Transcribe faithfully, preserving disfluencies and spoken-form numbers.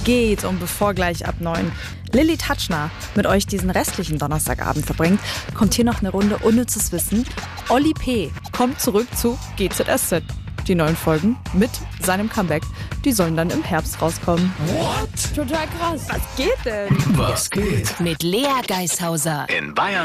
geht? Und bevor gleich ab neun Lilly Tatschner mit euch diesen restlichen Donnerstagabend verbringt, kommt hier noch eine Runde unnützes Wissen. Olli P. kommt zurück zu G Z S Z. Die neuen Folgen mit seinem Comeback, die sollen dann im Herbst rauskommen. What? Total krass. Was geht denn? Was geht? Mit Lea Geishauser In Bayern